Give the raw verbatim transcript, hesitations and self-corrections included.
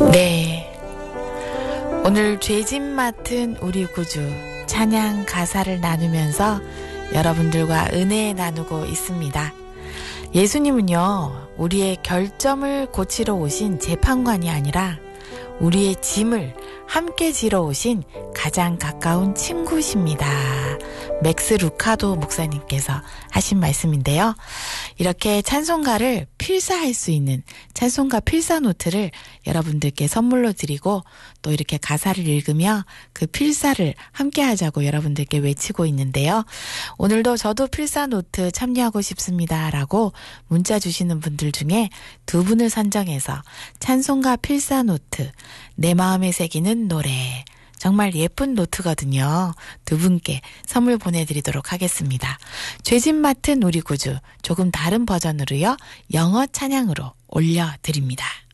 네, 오늘 죄짐 맡은 우리 구주 찬양 가사를 나누면서 여러분들과 은혜 나누고 있습니다. 예수님은요, 우리의 결점을 고치러 오신 재판관이 아니라 우리의 짐을 함께 지러 오신 가장 가까운 친구십니다. 맥스 루카도 목사님께서 하신 말씀인데요. 이렇게 찬송가를 필사할 수 있는 찬송가 필사 노트를 여러분들께 선물로 드리고 또 이렇게 가사를 읽으며 그 필사를 함께 하자고 여러분들께 외치고 있는데요. 오늘도 저도 필사 노트 참여하고 싶습니다 라고 문자 주시는 분들 중에 두 분을 선정해서 찬송가 필사 노트 내 마음에 새기는 노래, 정말 예쁜 노트거든요. 두 분께 선물 보내드리도록 하겠습니다. 죄짐 맡은 우리 구주, 조금 다른 버전으로요, 영어 찬양으로 올려드립니다.